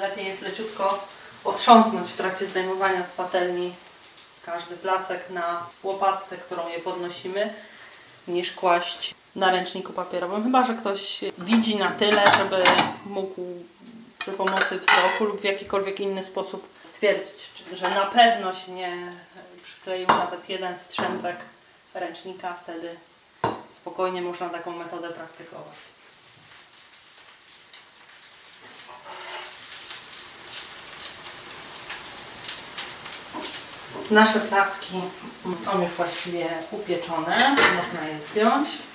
lepiej jest leciutko otrząsnąć w trakcie zdejmowania z patelni każdy placek na łopatce, którą je podnosimy, niż kłaść na ręczniku papierowym. Chyba że ktoś widzi na tyle, żeby mógł przy pomocy wzroku lub w jakikolwiek inny sposób stwierdzić, że na pewno się nie przykleił nawet jeden strzępek ręcznika. Wtedy spokojnie można taką metodę praktykować. Nasze placki są już właściwie upieczone, można je zdjąć.